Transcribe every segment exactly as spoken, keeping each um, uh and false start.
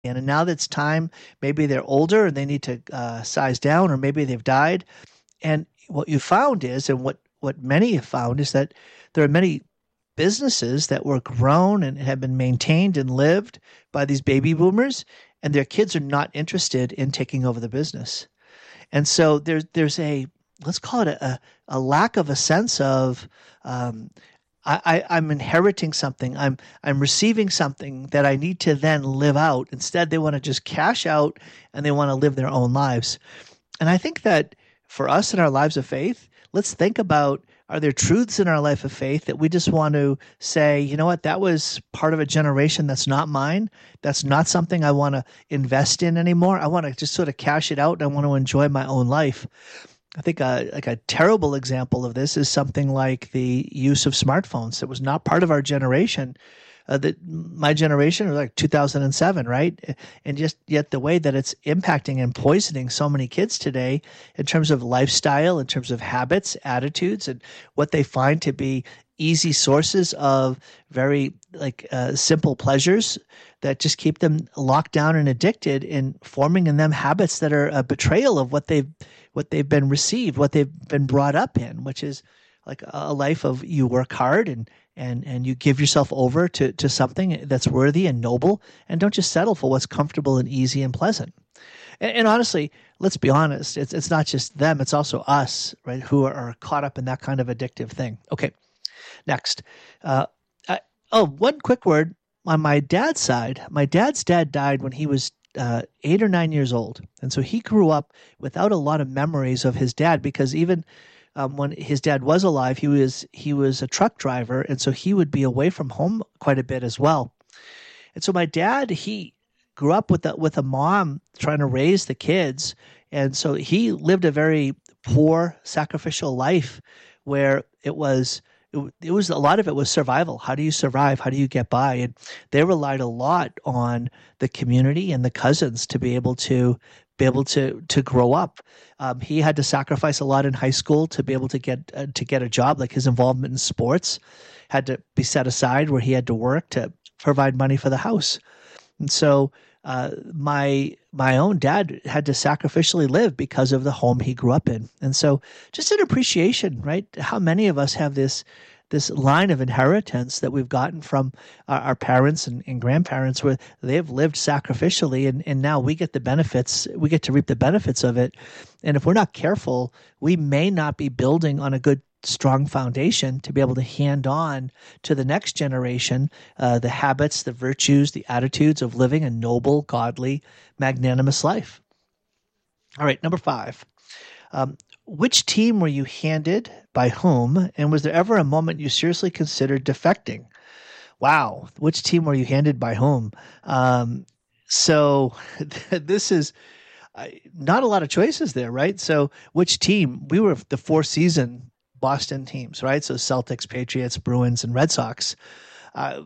And, and now that's time, maybe they're older and they need to uh, size down, or maybe they've died. And what you found is, and what, what many have found is that there are many businesses that were grown and have been maintained and lived by these baby boomers, and their kids are not interested in taking over the business. And so there's there's a, let's call it a, a lack of a sense of um, I, I, I'm inheriting something. I'm I'm receiving something that I need to then live out. Instead, they want to just cash out and they want to live their own lives. And I think that for us in our lives of faith, let's think about, are there truths in our life of faith that we just want to say, you know what, that was part of a generation that's not mine. That's not something I want to invest in anymore. I want to just sort of cash it out and I want to enjoy my own life. I think a, like a terrible example of this is something like the use of smartphones. That was not part of our generation. Uh, that my generation was like two thousand seven, right? And just yet the way that it's impacting and poisoning so many kids today in terms of lifestyle, in terms of habits, attitudes, and what they find to be easy sources of very like uh, simple pleasures that just keep them locked down and addicted, in forming in them habits that are a betrayal of what they've what they've been received, what they've been brought up in, which is like a life of you work hard and and and you give yourself over to to something that's worthy and noble, and don't just settle for what's comfortable and easy and pleasant. And, and honestly, let's be honest, it's it's not just them, it's also us, right, who are, are caught up in that kind of addictive thing. Okay, next. Uh, I, oh, one quick word on my dad's side. My dad's dad died when he was uh, eight or nine years old, and so he grew up without a lot of memories of his dad, because even um, when his dad was alive, he was he was a truck driver, and so he would be away from home quite a bit as well. And so my dad, he grew up with a, with a mom trying to raise the kids, and so he lived a very poor, sacrificial life where it was it, it was a lot of it was survival. How do you survive? How do you get by? And they relied a lot on the community and the cousins to be able to be able to to grow up. Um, he had to sacrifice a lot in high school to be able to get uh, to get a job. Like his involvement in sports had to be set aside, where he had to work to provide money for the house. And so uh, my my own dad had to sacrificially live because of the home he grew up in. And so just an appreciation, right? How many of us have this this line of inheritance that we've gotten from our, our parents and, and grandparents, where they've lived sacrificially, and, and now we get the benefits, we get to reap the benefits of it. And if we're not careful, we may not be building on a good, strong foundation to be able to hand on to the next generation uh, the habits, the virtues, the attitudes of living a noble, godly, magnanimous life. All right, number five. Um, which team were you handed by whom? And was there ever a moment you seriously considered defecting? Wow. Which team were you handed by whom? Um, so this is uh, not a lot of choices there, right? So which team? We were the four season Boston teams, right? So Celtics, Patriots, Bruins, and Red Sox. Uh,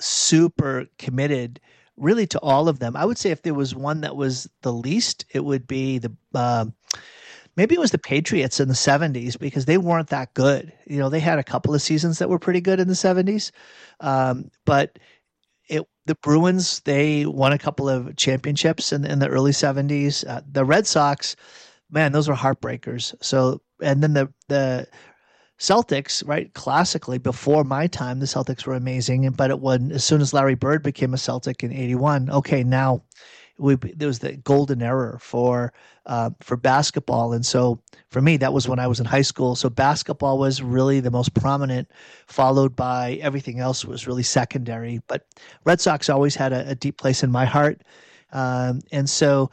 super committed really to all of them. I would say if there was one that was the least, it would be the uh, maybe it was the Patriots in the seventies, because they weren't that good. You know, they had a couple of seasons that were pretty good in the seventies, um, but it the Bruins, they won a couple of championships in, in the early seventies. Uh, the Red Sox, man, those were heartbreakers. So, and then the the Celtics, right? Classically, before my time, the Celtics were amazing. But it when as soon as Larry Bird became a Celtic in eighty-one, okay, now we there was the golden era for uh, for basketball, and so for me, that was when I was in high school. So basketball was really the most prominent, followed by everything else was really secondary. But Red Sox always had a, a deep place in my heart, um, and so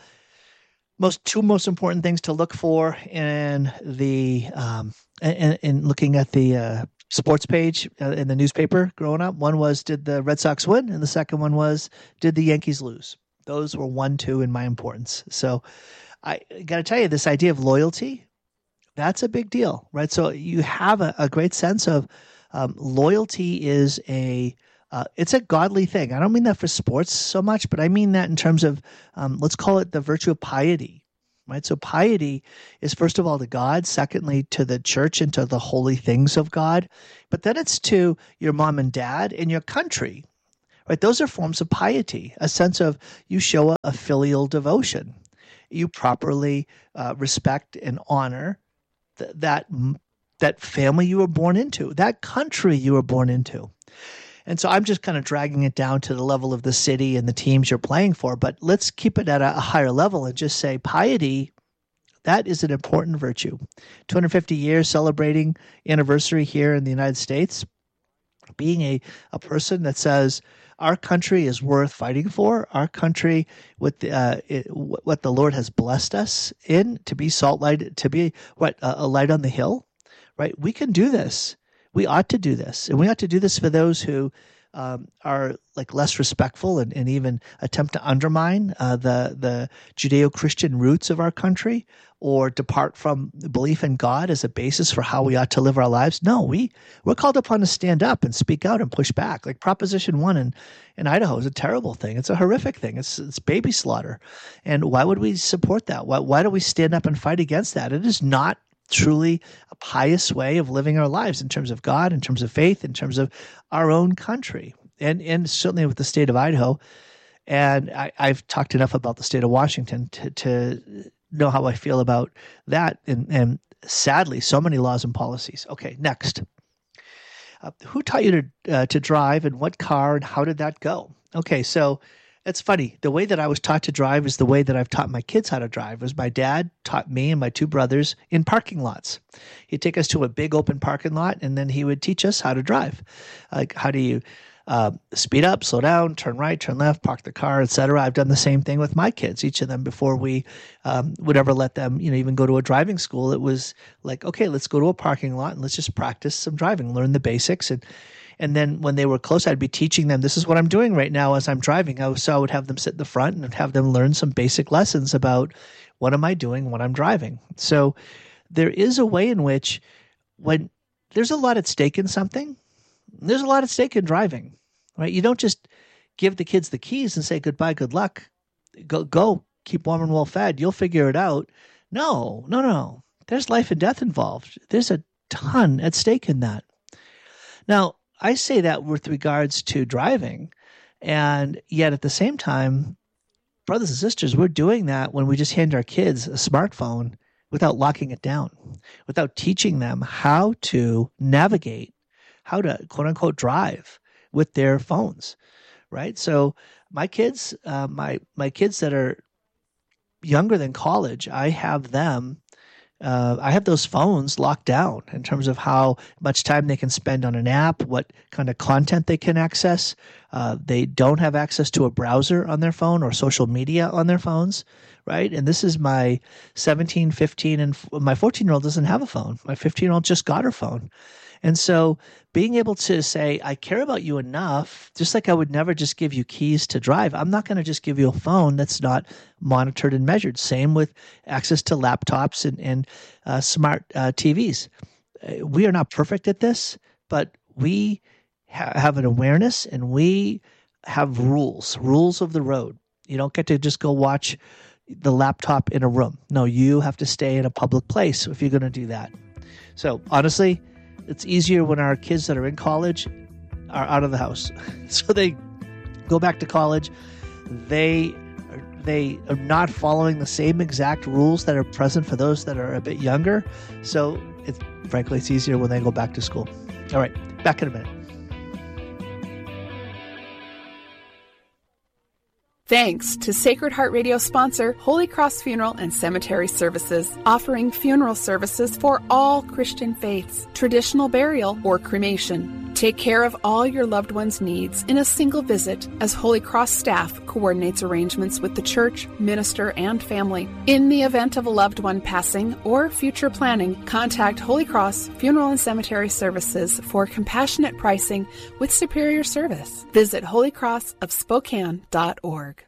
most two most important things to look for in the um, in, in looking at the uh, sports page uh, in the newspaper growing up. One was, did the Red Sox win, and the second one was, did the Yankees lose? Those were one, two in my importance. So I got to tell you, this idea of loyalty, that's a big deal, right? So you have a, a great sense of um, loyalty is a uh, it's a godly thing. I don't mean that for sports so much, but I mean that in terms of um, let's call it the virtue of piety, right? So piety is first of all to God, secondly to the church and to the holy things of God, but then it's to your mom and dad and your country, right? Those are forms of piety, a sense of you show a, a filial devotion. You properly uh, respect and honor th- that that family you were born into, that country you were born into. And so I'm just kind of dragging it down to the level of the city and the teams you're playing for. But let's keep it at a higher level and just say piety, that is an important virtue. two hundred fifty years celebrating anniversary here in the United States. Being a, a person that says our country is worth fighting for, our country, with the, uh, it, what the Lord has blessed us in, to be salt light, to be what uh, a light on the hill, right? We can do this. We ought to do this, and we ought to do this for those who um, are like less respectful and, and even attempt to undermine uh, the the Judeo-Christian roots of our country, or depart from belief in God as a basis for how we ought to live our lives. No, we we're called upon to stand up and speak out and push back. Like Proposition One in, in Idaho is a terrible thing. It's a horrific thing. It's it's baby slaughter, and why would we support that? Why why do we stand up and fight against that? It is not truly a pious way of living our lives in terms of God, in terms of faith, in terms of our own country, and and certainly with the state of Idaho. And I, I've talked enough about the state of Washington to, to know how I feel about that. And, and sadly, so many laws and policies. Okay, next. Uh, who taught you to uh, to drive, and what car, and how did that go? Okay, so it's funny. The way that I was taught to drive is the way that I've taught my kids how to drive. It was my dad taught me and my two brothers in parking lots. He'd take us to a big open parking lot, and then he would teach us how to drive. Like, how do you uh, speed up, slow down, turn right, turn left, park the car, et cetera. I've done the same thing with my kids, each of them, before we um, would ever let them, you know, even go to a driving school. It was like, okay, let's go to a parking lot and let's just practice some driving, learn the basics. And And then when they were close, I'd be teaching them, this is what I'm doing right now as I'm driving. I, so I would have them sit in the front and have them learn some basic lessons about what am I doing when I'm driving. So there is a way in which, when there's a lot at stake in something, there's a lot at stake in driving, right? You don't just give the kids the keys and say, goodbye, good luck, go, go, keep warm and well fed, you'll figure it out. No, no, no. There's life and death involved. There's a ton at stake in that. Now, I say that with regards to driving, and yet at the same time, brothers and sisters, we're doing that when we just hand our kids a smartphone without locking it down, without teaching them how to navigate, how to quote unquote drive with their phones, right? So my kids, uh, my my kids that are younger than college, I have them. Uh, I have those phones locked down in terms of how much time they can spend on an app, what kind of content they can access. Uh, they don't have access to a browser on their phone or social media on their phones, right? And this is my seventeen, fifteen, and f- my fourteen-year-old doesn't have a phone. My fifteen-year-old just got her phone. And so being able to say, I care about you enough, just like I would never just give you keys to drive, I'm not going to just give you a phone that's not monitored and measured. Same with access to laptops and, and uh, smart uh, T Vs. Uh, we are not perfect at this, but we ha- have an awareness, and we have rules, rules of the road. You don't get to just go watch the laptop in a room. No, you have to stay in a public place if you're going to do that. So honestly, it's easier when our kids that are in college are out of the house. So they go back to college. They are, they are not following the same exact rules that are present for those that are a bit younger. So it's, frankly, it's easier when they go back to school. All right, back in a minute. Thanks to Sacred Heart Radio sponsor Holy Cross Funeral and Cemetery Services, offering funeral services for all Christian faiths, traditional burial or cremation. Take care of all your loved ones' needs in a single visit, as Holy Cross staff coordinates arrangements with the church, minister, and family. In the event of a loved one passing or future planning, contact Holy Cross Funeral and Cemetery Services for compassionate pricing with superior service. Visit holy cross of spokane dot org.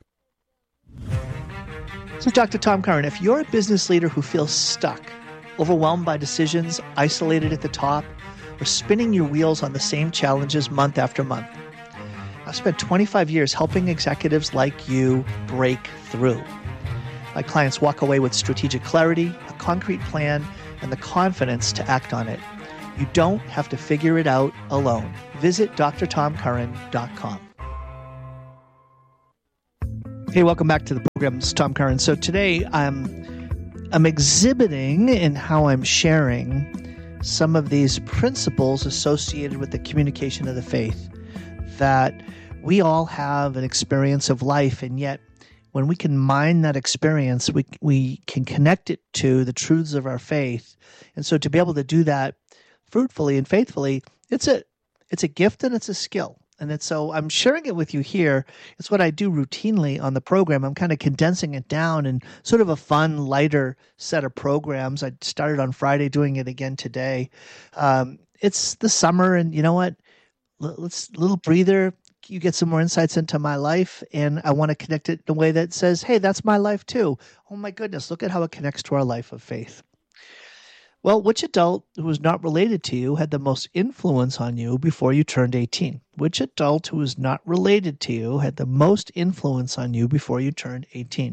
So Doctor Tom Curran, if you're a business leader who feels stuck, overwhelmed by decisions, isolated at the top, or spinning your wheels on the same challenges month after month, I've spent twenty-five years helping executives like you break through. My clients walk away with strategic clarity, a concrete plan, and the confidence to act on it. You don't have to figure it out alone. Visit d r tom curran dot com. Hey, welcome back to the program. This is Tom Curran. So today I'm I'm exhibiting in how I'm sharing some of these principles associated with the communication of the faith, that we all have an experience of life, and yet when we can mine that experience, we we can connect it to the truths of our faith. And so to be able to do that fruitfully and faithfully, it's a it's a gift and it's a skill. And it's, so I'm sharing it with you here. It's what I do routinely on the program. I'm kind of condensing it down in sort of a fun, lighter set of programs. I started on Friday, doing it again today. Um, it's the summer, and you know what? Let's little breather. You get some more insights into my life, and I want to connect it in a way that says, hey, that's my life too. Oh my goodness, look at how it connects to our life of faith. Well, which adult who was not related to you had the most influence on you before you turned eighteen? Which adult who was not related to you had the most influence on you before you turned eighteen?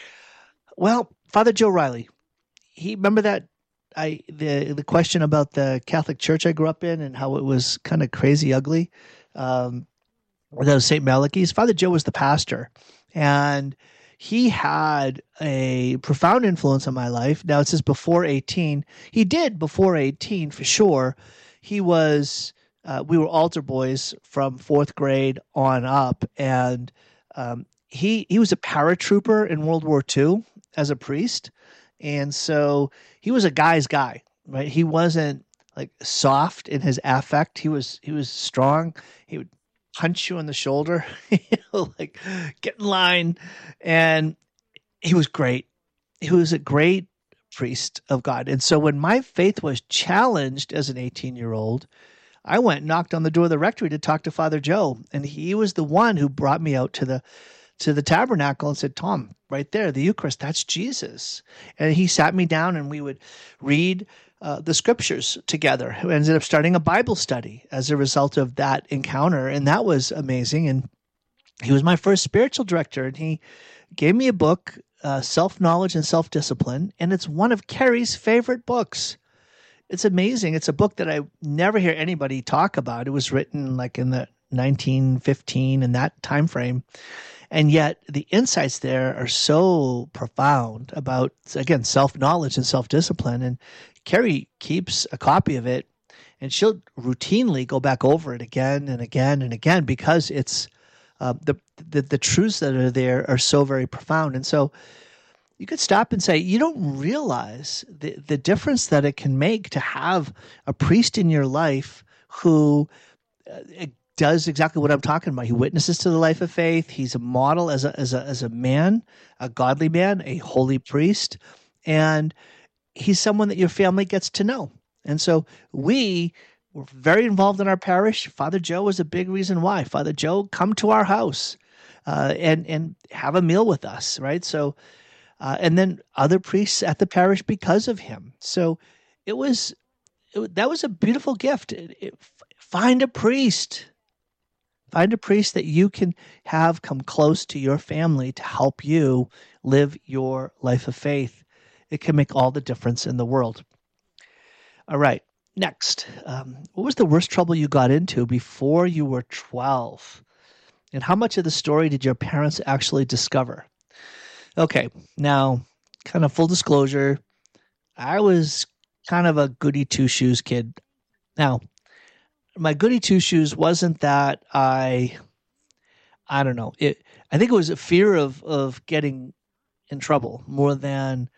Well, Father Joe Riley. He remember that I the the question about the Catholic Church I grew up in and how it was kind of crazy ugly. Um, that was Saint Malachy's. Father Joe was the pastor, and he had a profound influence on my life. Now it says before eighteen. He did before eighteen for sure. He was, uh, we were altar boys from fourth grade on up. And um, he, he was a paratrooper in World War Two as a priest. And so he was a guy's guy, right? He wasn't like soft in his affect. He was, he was strong. He would punch you on the shoulder, you know, like get in line. And he was great. He was a great priest of God. And so when my faith was challenged as an eighteen year old, I went and knocked on the door of the rectory to talk to Father Joe. And he was the one who brought me out to the, to the tabernacle and said, Tom, right there, the Eucharist, that's Jesus. And he sat me down and we would read Uh, the scriptures together. We ended up starting a Bible study as a result of that encounter, and that was amazing. And he was my first spiritual director, and he gave me a book, uh, Self-Knowledge and Self-Discipline, and it's one of Carrie's favorite books. It's amazing. It's a book that I never hear anybody talk about. It was written like in the nineteen fifteen in that time frame. And yet the insights there are so profound about, again, self-knowledge and self-discipline. And Carrie keeps a copy of it, and she'll routinely go back over it again and again and again because it's uh, the, the the truths that are there are so very profound. And so you could stop and say, you don't realize the, the difference that it can make to have a priest in your life who uh, does exactly what I'm talking about. He witnesses to the life of faith. He's a model as a as a as a man, a godly man, a holy priest, and he's someone that your family gets to know. And so we were very involved in our parish. Father Joe was a big reason why. Father Joe, come to our house uh, and and have a meal with us, right? So, uh, and then other priests at the parish because of him. So it was it, that was a beautiful gift. It, it, find a priest. Find a priest that you can have come close to your family to help you live your life of faith. It can make all the difference in the world. All right, next. Um, what was the worst trouble you got into before you were twelve? And how much of the story did your parents actually discover? Okay, now, kind of full disclosure, I was kind of a goody two-shoes kid. Now, my goody two-shoes wasn't that I, I don't know. It. I think it was a fear of of getting in trouble more than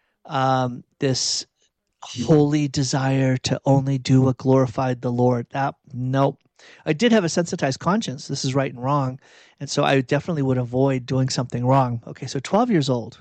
um, this holy desire to only do what glorified the Lord. That nope. I did have a sensitized conscience. This is right and wrong, and so I definitely would avoid doing something wrong. Okay, so twelve years old.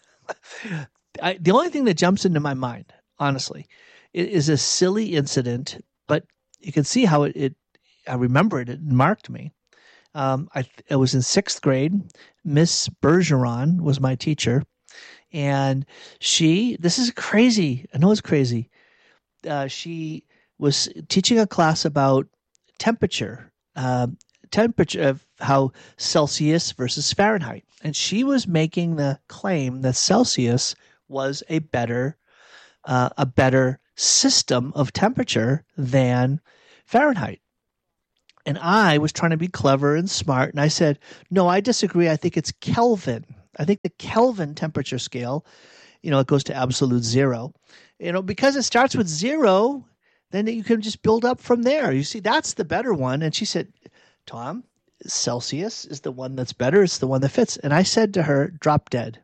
I, the only thing that jumps into my mind, honestly, is a silly incident, but you can see how it, it I remember it. It marked me. Um, I, I was in sixth grade. Miss Bergeron was my teacher. And she, this is crazy. I know it's crazy. Uh, she was teaching a class about temperature, uh, temperature of how Celsius versus Fahrenheit. And she was making the claim that Celsius was a better, uh, a better system of temperature than Fahrenheit. And I was trying to be clever and smart. And I said, no, I disagree. I think it's Kelvin. I think the Kelvin temperature scale, you know, it goes to absolute zero. You know, because it starts with zero, then you can just build up from there. You see, that's the better one. And she said, Tom, Celsius is the one that's better. It's the one that fits. And I said to her, drop dead.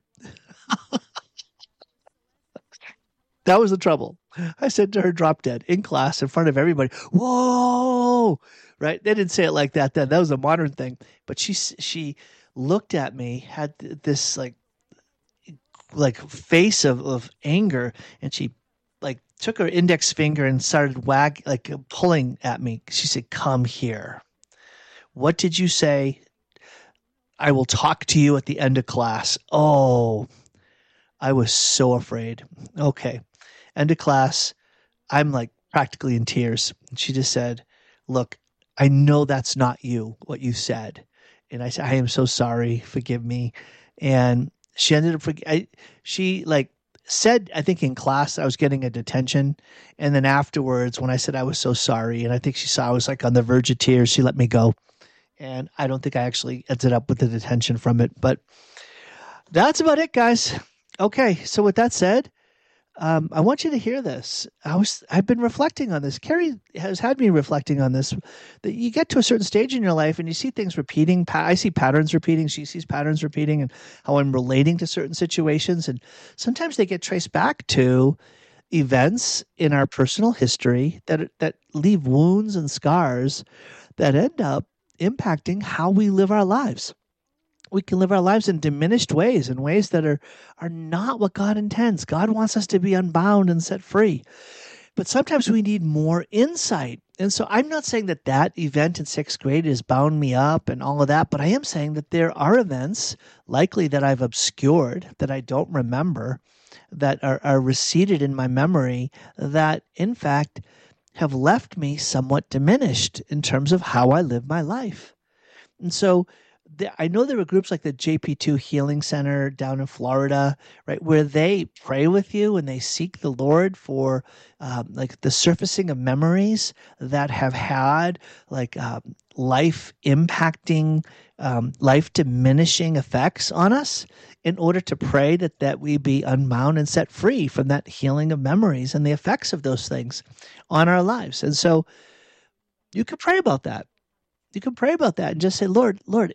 That was the trouble. I said to her, drop dead in class in front of everybody. Whoa, right? They didn't say it like that then. That was a modern thing. But she she looked at me, had this like like face of, of anger, and she like took her index finger and started wag like pulling at me. She said, come here. What did you say? I will talk to you at the end of class. Oh, I was so afraid. Okay. End of class. I'm like practically in tears. She just said, look, I know that's not you, what you said. And I said, I am so sorry. Forgive me. And she ended up, I, she like said, I think in class, I was getting a detention. And then afterwards, when I said I was so sorry, and I think she saw I was like on the verge of tears, she let me go. And I don't think I actually ended up with the detention from it. But that's about it, guys. Okay. So with that said, Um, I want you to hear this. I was, I've been reflecting on this. Carrie has had me reflecting on this. That you get to a certain stage in your life and you see things repeating. I see patterns repeating. She sees patterns repeating, and how I'm relating to certain situations. And sometimes they get traced back to events in our personal history that that leave wounds and scars that end up impacting how we live our lives. We can live our lives in diminished ways, in ways that are, are not what God intends. God wants us to be unbound and set free. But sometimes we need more insight. And so I'm not saying that that event in sixth grade has bound me up and all of that, but I am saying that there are events likely that I've obscured, that I don't remember, that are, are receded in my memory, that in fact have left me somewhat diminished in terms of how I live my life. And so I know there are groups like the J P two Healing Center down in Florida, right, where they pray with you and they seek the Lord for um, like the surfacing of memories that have had like um, life impacting, um, life diminishing effects on us, in order to pray that, that we be unbound and set free from that healing of memories and the effects of those things on our lives. And so you can pray about that. You can pray about that and just say, Lord, Lord,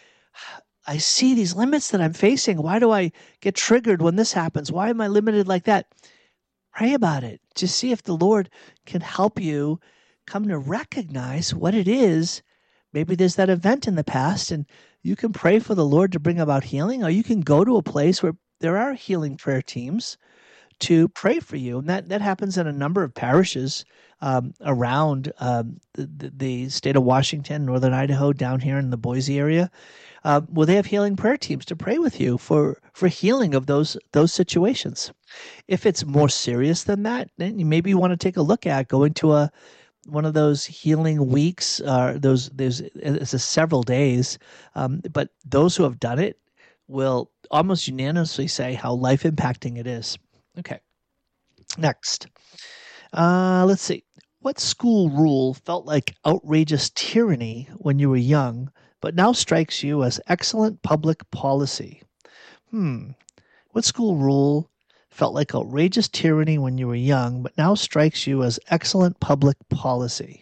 I see these limits that I'm facing. Why do I get triggered when this happens? Why am I limited like that? Pray about it. Just see if the Lord can help you come to recognize what it is. Maybe there's that event in the past, and you can pray for the Lord to bring about healing, or you can go to a place where there are healing prayer teams to pray for you. And that, that happens in a number of parishes um, around um, the, the state of Washington, northern Idaho, down here in the Boise area. Uh, well, they have healing prayer teams to pray with you for, for healing of those those situations. If it's more serious than that, then you maybe want to take a look at going to a one of those healing weeks. Uh, those there's it's a several days, um, but those who have done it will almost unanimously say how life impacting it is. Okay, next, uh, let's see. What school rule felt like outrageous tyranny when you were young, but now strikes you as excellent public policy? Hmm. What school rule felt like outrageous tyranny when you were young, but now strikes you as excellent public policy?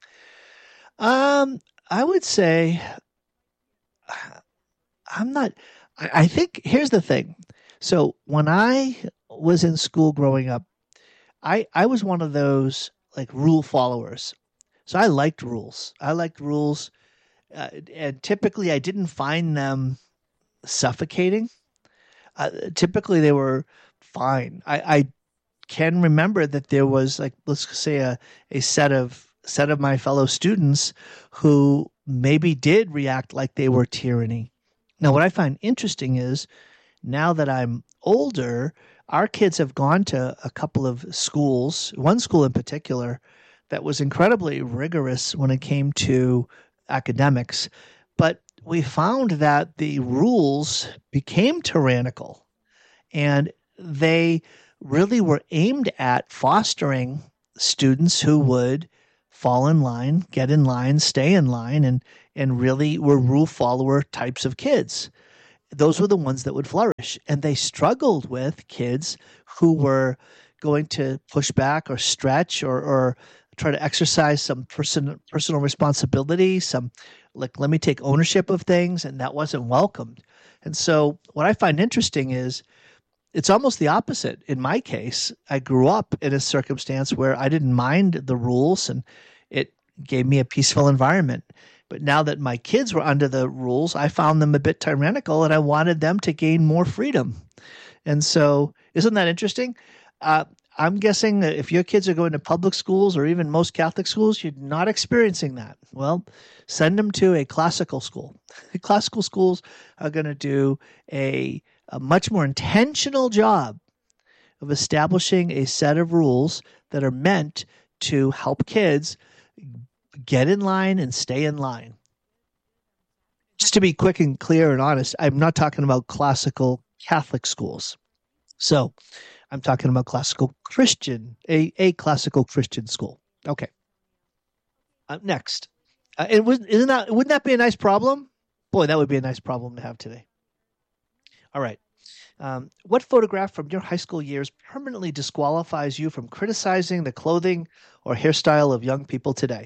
Um, I would say, I'm not, I, I think, here's the thing. So when I was in school growing up, I, I was one of those like rule followers. So I liked rules. I liked rules. Uh, and typically I didn't find them suffocating. Uh, typically they were fine. I, I can remember that there was like, let's say a, a set of set of my fellow students who maybe did react like they were tyranny. Now, what I find interesting is now that I'm older, our kids have gone to a couple of schools, one school in particular, that was incredibly rigorous when it came to academics. But we found that the rules became tyrannical, and they really were aimed at fostering students who would fall in line, get in line, stay in line, and and really were rule follower types of kids. Those were the ones that would flourish. And they struggled with kids who were going to push back or stretch or, or try to exercise some person, personal responsibility, some like, let me take ownership of things, and that wasn't welcomed. And so what I find interesting is it's almost the opposite. In my case, I grew up in a circumstance where I didn't mind the rules and it gave me a peaceful environment. But now that my kids were under the rules, I found them a bit tyrannical and I wanted them to gain more freedom. And so isn't that interesting? Uh, I'm guessing that if your kids are going to public schools or even most Catholic schools, you're not experiencing that. Well, send them to a classical school. Classical schools are going to do a, a much more intentional job of establishing a set of rules that are meant to help kids get in line and stay in line. Just to be quick and clear and honest, I'm not talking about classical Catholic schools. So I'm talking about classical Christian, a, a classical Christian school. Okay. Uh, next. Uh, it was, isn't that, wouldn't that be a nice problem? Boy, that would be a nice problem to have today. All right. Um, what photograph from your high school years permanently disqualifies you from criticizing the clothing or hairstyle of young people today?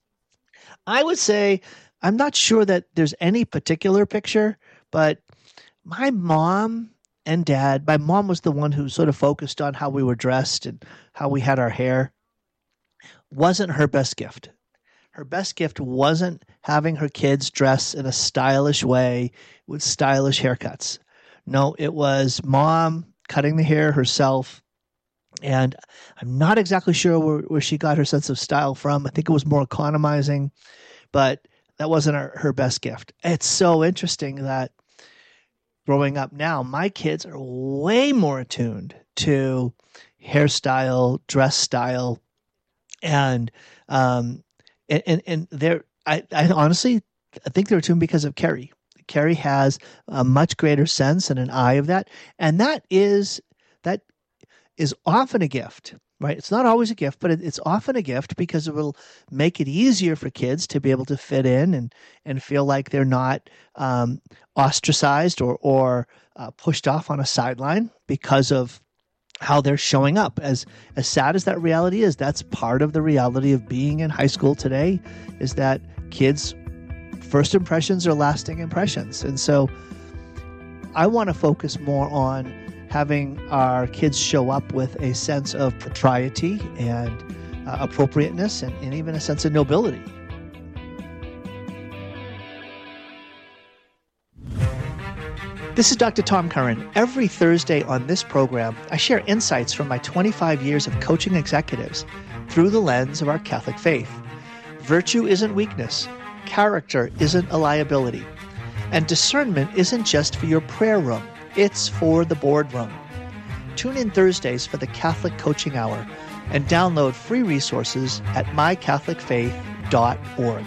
I would say I'm not sure that there's any particular picture, but my mom and dad, my mom was the one who sort of focused on how we were dressed and how we had our hair. Wasn't her best gift. Her best gift wasn't having her kids dress in a stylish way with stylish haircuts. No, it was mom cutting the hair herself. And I'm not exactly sure where, where she got her sense of style from. I think it was more economizing, but that wasn't her, her best gift. It's so interesting that growing up now, my kids are way more attuned to hairstyle, dress style, and um, and and, and they're. I, I honestly, I think they're attuned because of Carrie. Carrie has a much greater sense and an eye of that, and that is that is often a gift. Right? It's not always a gift, but it, it's often a gift because it will make it easier for kids to be able to fit in and, and feel like they're not um, ostracized or, or uh, pushed off on a sideline because of how they're showing up. As, as sad as that reality is, that's part of the reality of being in high school today, is that kids' first impressions are lasting impressions. And so I want to focus more on having our kids show up with a sense of propriety and uh, appropriateness and, and even a sense of nobility. This is Doctor Tom Curran. Every Thursday on this program, I share insights from my twenty-five years of coaching executives through the lens of our Catholic faith. Virtue isn't weakness. Character isn't a liability. And discernment isn't just for your prayer room. It's for the boardroom. Tune in Thursdays for the Catholic Coaching Hour and download free resources at my catholic faith dot org.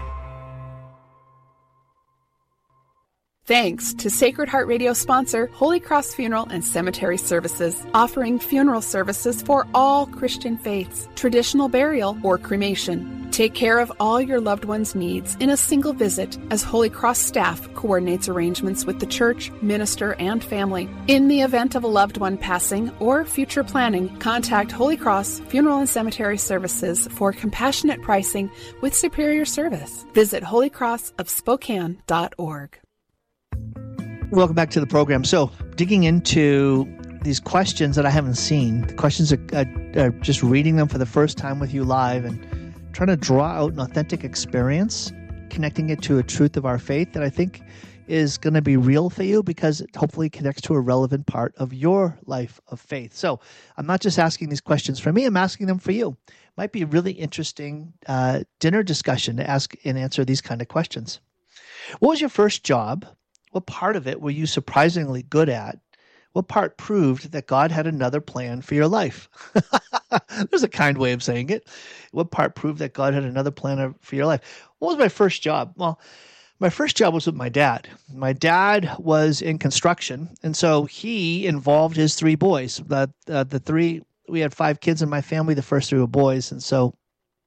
Thanks to Sacred Heart Radio sponsor Holy Cross Funeral and Cemetery Services, offering funeral services for all Christian faiths, traditional burial or cremation. Take care of all your loved ones' needs in a single visit as Holy Cross staff coordinates arrangements with the church, minister, and family. In the event of a loved one passing or future planning, contact Holy Cross Funeral and Cemetery Services for compassionate pricing with superior service. Visit holy cross of spokane dot org. Welcome back to the program. So, digging into these questions that I haven't seen, the questions are, are, are just reading them for the first time with you live and trying to draw out an authentic experience, connecting it to a truth of our faith that I think is going to be real for you because it hopefully connects to a relevant part of your life of faith. So, I'm not just asking these questions for me, I'm asking them for you. Might be a really interesting uh, dinner discussion to ask and answer these kind of questions. What was your first job? What part of it were you surprisingly good at? What part proved that God had another plan for your life? There's a kind way of saying it. What part proved that God had another plan for your life? What was my first job? Well, my first job was with my dad. My dad was in construction, and so he involved his three boys. The, uh, the three, we had five kids in my family. The first three were boys, and so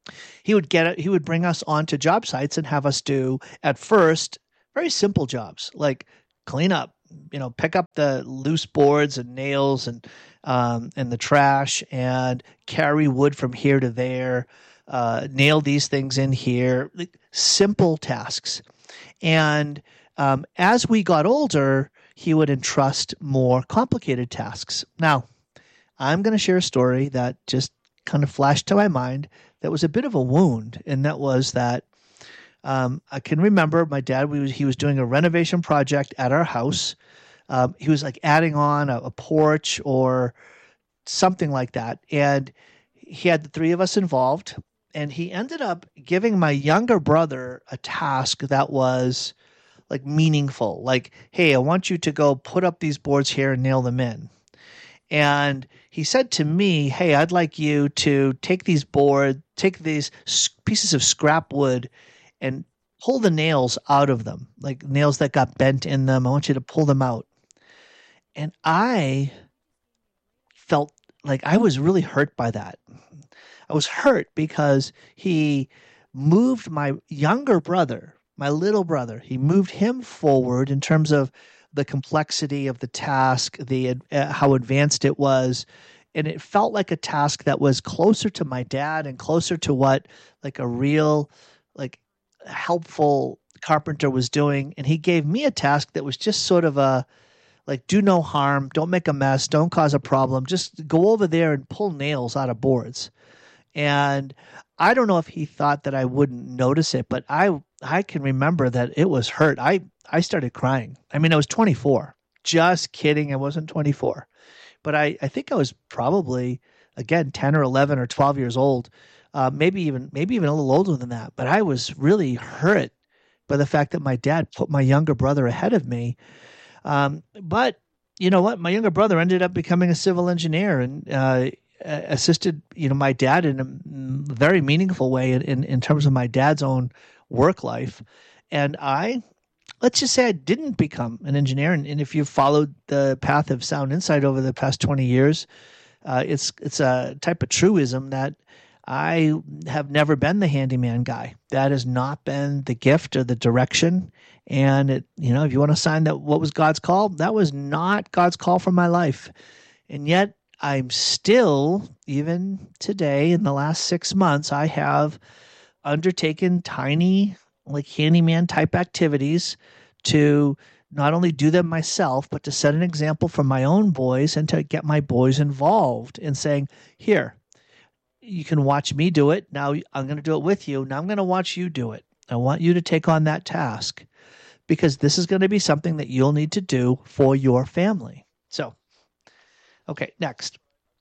He would get he would bring us onto job sites and have us do, at first, very simple jobs like clean up, you know, pick up the loose boards and nails and um, and the trash and carry wood from here to there, uh, nail these things in here, like simple tasks. And um, as we got older, he would entrust more complicated tasks. Now, I'm going to share a story that just kind of flashed to my mind that was a bit of a wound, and that was that um, I can remember my dad, we was, he was doing a renovation project at our house. Um, he was like adding on a, a porch or something like that, and he had the three of us involved, and he ended up giving my younger brother a task that was like meaningful, like, hey, I want you to go put up these boards here and nail them in. And he said to me, hey, I'd like you to take these board, take these pieces of scrap wood and pull the nails out of them, like nails that got bent in them. I want you to pull them out. And I felt like I was really hurt by that. I was hurt because he moved my younger brother, my little brother, he moved him forward in terms of the complexity of the task, the uh, how advanced it was, and it felt like a task that was closer to my dad and closer to what like a real, like helpful carpenter was doing. And he gave me a task that was just sort of a like, do no harm, don't make a mess, don't cause a problem, just go over there and pull nails out of boards. And I don't know if he thought that I wouldn't notice it, but I I can remember that it was hurt. I, I started crying. I mean, I was twenty-four. Just kidding. I wasn't twenty-four. But I, I think I was probably, again, ten or eleven or twelve years old, uh, maybe even maybe even a little older than that. But I was really hurt by the fact that my dad put my younger brother ahead of me. Um, but you know what? My younger brother ended up becoming a civil engineer and uh, assisted, you know, my dad in a very meaningful way in, in, in terms of my dad's own work life. And I, let's just say I didn't become an engineer. And, and if you've followed the path of Sound Insight over the past twenty years, uh, it's, it's a type of truism that I have never been the handyman guy. That has not been the gift or the direction. And it, you know, if you want to sign that, what was God's call? That was not God's call for my life. And yet I'm still, even today, in the last six months, I have undertaken tiny, like handyman type activities to not only do them myself, but to set an example for my own boys and to get my boys involved in saying, here, you can watch me do it. Now I'm going to do it with you. Now I'm going to watch you do it. I want you to take on that task because this is going to be something that you'll need to do for your family. So, okay, next.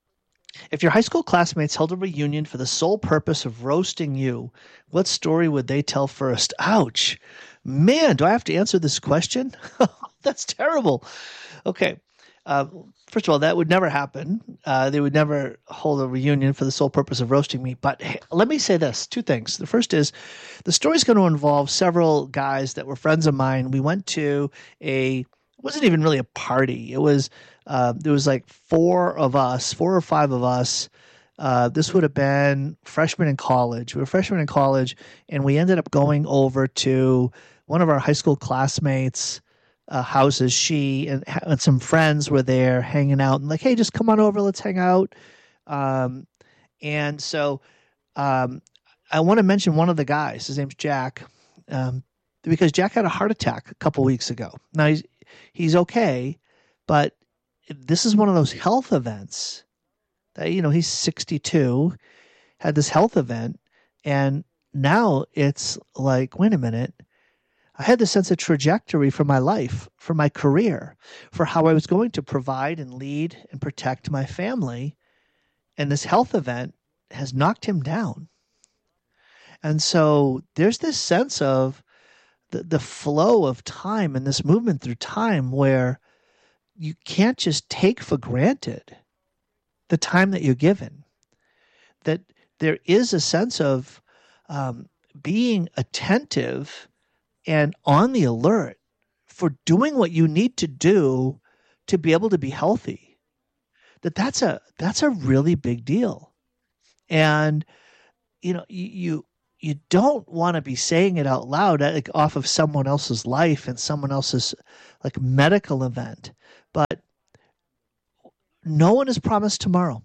If your high school classmates held a reunion for the sole purpose of roasting you, what story would they tell first? Ouch. Man, do I have to answer this question? That's terrible. Okay. Uh, first of all, that would never happen. Uh, they would never hold a reunion for the sole purpose of roasting me. But hey, let me say this, two things. The first is the story is going to involve several guys that were friends of mine. We went to a, it wasn't even really a party. It was, uh, there was like four of us, four or five of us. Uh, this would have been freshmen in college. We were freshmen in college, and we ended up going over to one of our high school classmates' Uh, houses. She and, and some friends were there hanging out and like, hey, just come on over, let's hang out. Um, and so um, I want to mention one of the guys. His name's Jack, um, because Jack had a heart attack a couple weeks ago. Now he's he's okay, but this is one of those health events that, you know, he's sixty-two, had this health event, and now it's like, wait a minute. I had this sense of trajectory for my life, for my career, for how I was going to provide and lead and protect my family. And this health event has knocked him down. And so there's this sense of the, the flow of time and this movement through time where you can't just take for granted the time that you're given. That there is a sense of um, being attentive and on the alert for doing what you need to do to be able to be healthy. That that's a that's a really big deal. And you know, you, you, you don't want to be saying it out loud, like off of someone else's life and someone else's like medical event, but no one is promised tomorrow.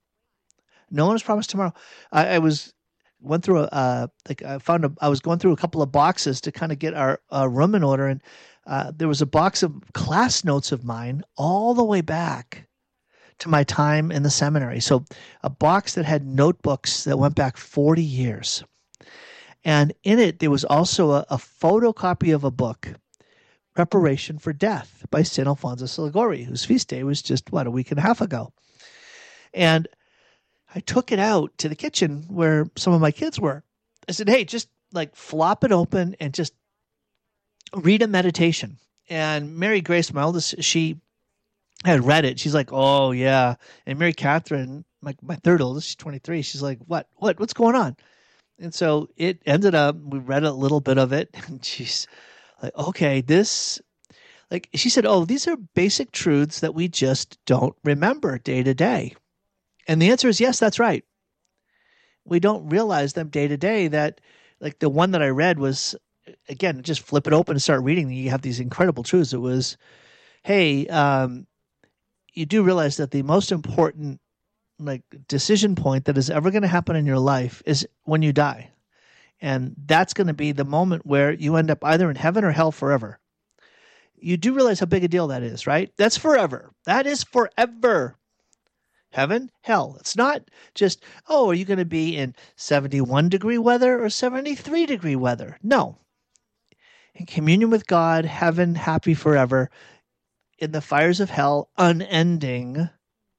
No one is promised tomorrow. I, I was went through a uh, like I found a I was going through a couple of boxes to kind of get our uh, room in order, and uh, there was a box of class notes of mine all the way back to my time in the seminary. So a box that had notebooks that went back forty years, and in it there was also a, a photocopy of a book, Preparation for Death, by Saint Alphonsus Liguori, whose feast day was just what a week and a half ago, and I took it out to the kitchen where some of my kids were. I said, hey, just like flop it open and just read a meditation. And Mary Grace, my oldest, she had read it. She's like, oh, yeah. And Mary Catherine, my, my third oldest, she's twenty-three. She's like, what, what, what's going on? And so it ended up, we read a little bit of it. And she's like, okay, this, like, she said, oh, these are basic truths that we just don't remember day to day. And the answer is yes, that's right. We don't realize them day to day. That, like the one that I read was, again, just flip it open and start reading. You have these incredible truths. It was, hey, um, you do realize that the most important like decision point that is ever going to happen in your life is when you die. And that's going to be the moment where you end up either in heaven or hell forever. You do realize how big a deal that is, right? That's forever. That is forever. Heaven, hell. It's not just, oh, are you going to be in seventy-one degree weather or seventy-three degree weather? No. In communion with God, heaven, happy forever. In the fires of hell, unending.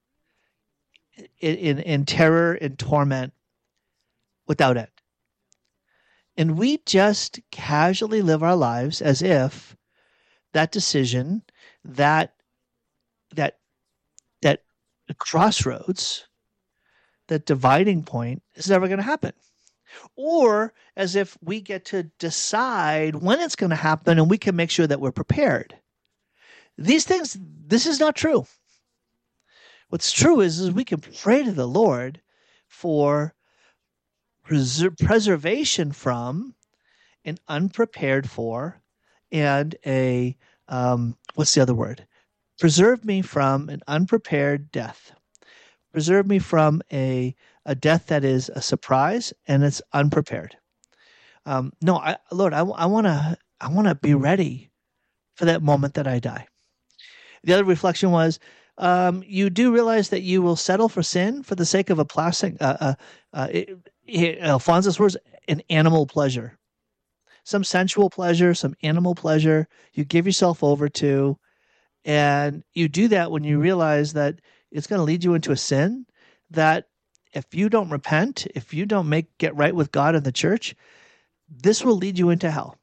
In, in, in terror and torment without end. And we just casually live our lives as if that decision, that, that, that, the crossroads, that dividing point is never going to happen. Or as if we get to decide when it's going to happen and we can make sure that we're prepared. These things, this is not true. What's true is, is we can pray to the Lord for preser- preservation from an unprepared for and a, um, what's the other word? Preserve me from an unprepared death. Preserve me from a, a death that is a surprise and it's unprepared. Um, no, I, Lord, I, I want to I want to be ready for that moment that I die. The other reflection was, um, you do realize that you will settle for sin for the sake of a plastic, uh, uh, uh, it, it, Alphonsus' words, an animal pleasure. Some sensual pleasure, some animal pleasure you give yourself over to. And you do that when you realize that it's going to lead you into a sin that if you don't repent, if you don't make get right with God and the church, this will lead you into hell.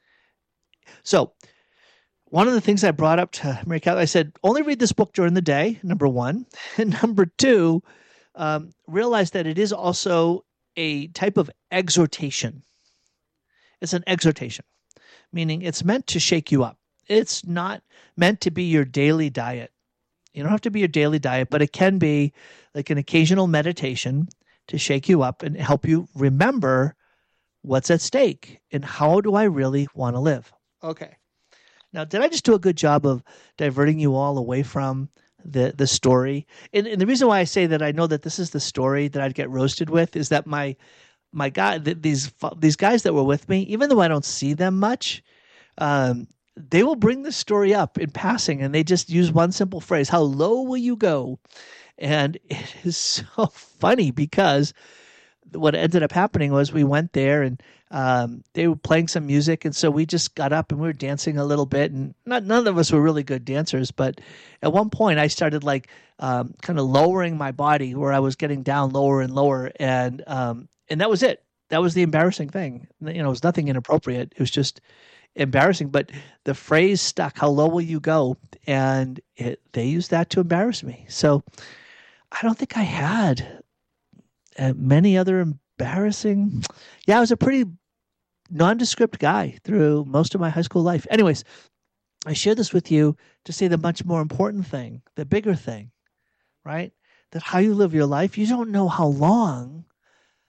So one of the things I brought up to Mary Catherine, I said, only read this book during the day, number one. And number two, um, realize that it is also a type of exhortation. It's an exhortation, meaning it's meant to shake you up. It's not meant to be your daily diet. You don't have to be your daily diet, but it can be like an occasional meditation to shake you up and help you remember what's at stake and how do I really want to live. Okay. Now, did I just do a good job of diverting you all away from the, the story? And, and the reason why I say that I know that this is the story that I'd get roasted with is that my my guy, th- these these guys that were with me, even though I don't see them much, um, they will bring the story up in passing, and they just use one simple phrase, how low will you go? And it is so funny because what ended up happening was we went there and um, they were playing some music. And so we just got up and we were dancing a little bit, and not, none of us were really good dancers. But at one point I started like um, kind of lowering my body where I was getting down lower and lower. And, um, and that was it. That was the embarrassing thing. You know, it was nothing inappropriate. It was just embarrassing, but the phrase stuck, how low will you go? And it, they used that to embarrass me. So I don't think I had uh, many other embarrassing. Yeah, I was a pretty nondescript guy through most of my high school life. Anyways, I share this with you to say the much more important thing, the bigger thing, right? That how you live your life, you don't know how long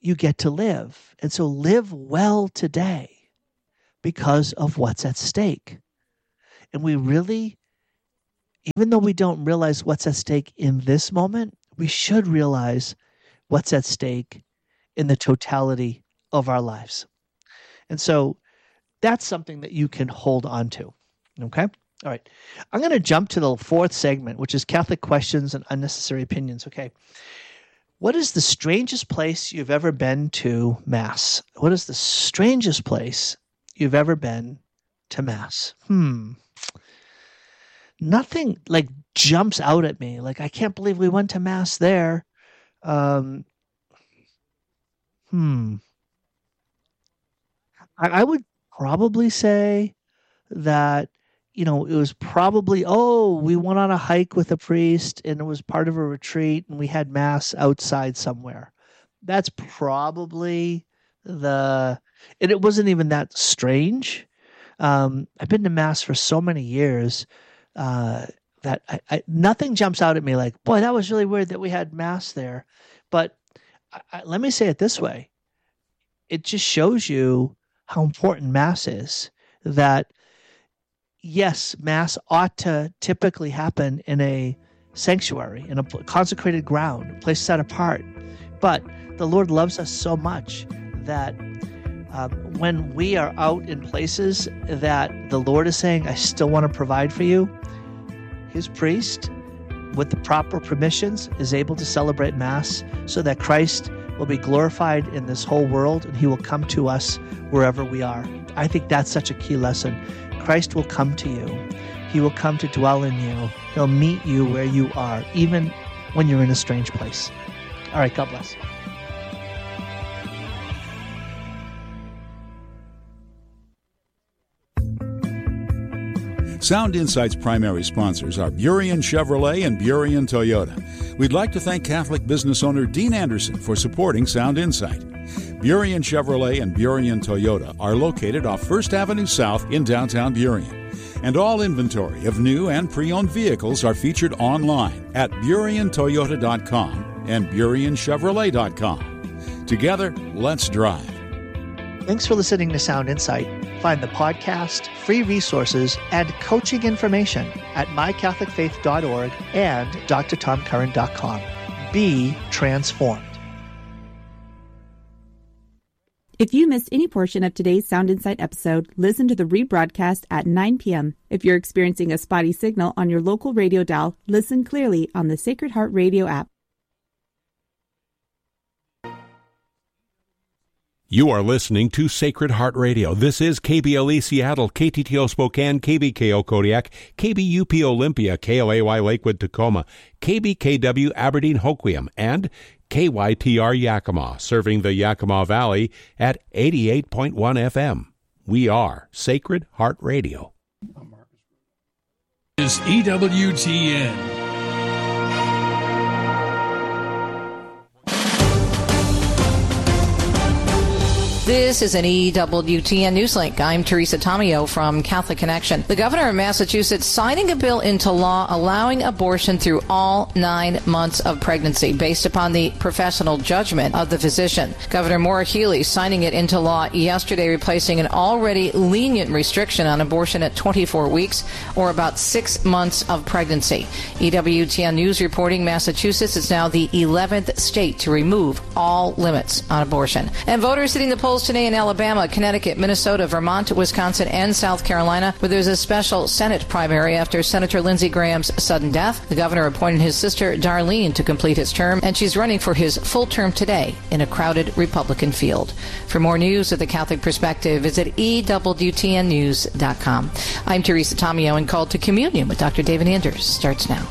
you get to live. And so live well today because of what's at stake. And we really, even though we don't realize what's at stake in this moment, we should realize what's at stake in the totality of our lives. And so that's something that you can hold on to. Okay? All right. I'm going to jump to the fourth segment, which is Catholic questions and unnecessary opinions. Okay. What is the strangest place you've ever been to Mass? What is the strangest place you've ever been to Mass? Hmm. Nothing like jumps out at me. Like, I can't believe we went to Mass there. Um, hmm. I, I would probably say that, you know, it was probably, oh, we went on a hike with a priest and it was part of a retreat and we had Mass outside somewhere. That's probably the, and it wasn't even that strange. Um, I've been to Mass for so many years uh, that I, I, nothing jumps out at me like, boy, that was really weird that we had Mass there. But I, I, let me say it this way. It just shows you how important Mass is, that yes, Mass ought to typically happen in a sanctuary, in a consecrated ground, a place set apart. But the Lord loves us so much that um, when we are out in places that the Lord is saying, I still want to provide for you, his priest, with the proper permissions, is able to celebrate Mass so that Christ will be glorified in this whole world and he will come to us wherever we are. I think that's such a key lesson. Christ will come to you. He will come to dwell in you. He'll meet you where you are, even when you're in a strange place. All right, God bless. Sound Insight's primary sponsors are Burien Chevrolet and Burien Toyota. We'd like to thank Catholic business owner Dean Anderson for supporting Sound Insight. Burien Chevrolet and Burien Toyota are located off First Avenue South in downtown Burien. And all inventory of new and pre-owned vehicles are featured online at burien toyota dot com and burien chevrolet dot com. Together, let's drive. Thanks for listening to Sound Insight. Find the podcast, free resources, and coaching information at my catholic faith dot org and d r tom curran dot com. Be transformed. If you missed any portion of today's Sound Insight episode, listen to the rebroadcast at nine p.m. If you're experiencing a spotty signal on your local radio dial, listen clearly on the Sacred Heart Radio app. You are listening to Sacred Heart Radio. This is K B L E Seattle, K T T O Spokane, K B K O Kodiak, K B U P Olympia, K L A Y Lakewood Tacoma, K B K W Aberdeen Hoquiam, and K Y T R Yakima, serving the Yakima Valley at eighty-eight point one F M. We are Sacred Heart Radio. Is E W T N. This is an E W T N Newslink. I'm Teresa Tomeo from Catholic Connection. The governor of Massachusetts signing a bill into law allowing abortion through all nine months of pregnancy based upon the professional judgment of the physician. Governor Maura Healey signing it into law yesterday, replacing an already lenient restriction on abortion at twenty-four weeks or about six months of pregnancy. E W T N News reporting Massachusetts is now the eleventh state to remove all limits on abortion. And voters hitting the polls today in Alabama, Connecticut, Minnesota, Vermont, Wisconsin, and South Carolina, where there's a special Senate primary after Senator Lindsey Graham's sudden death. The governor appointed his sister Darlene to complete his term, and she's running for his full term today in a crowded Republican field. For more news of the Catholic Perspective, visit E W T N news dot com. I'm Teresa Tomeo, and Called to Communion with Doctor David Anders starts now.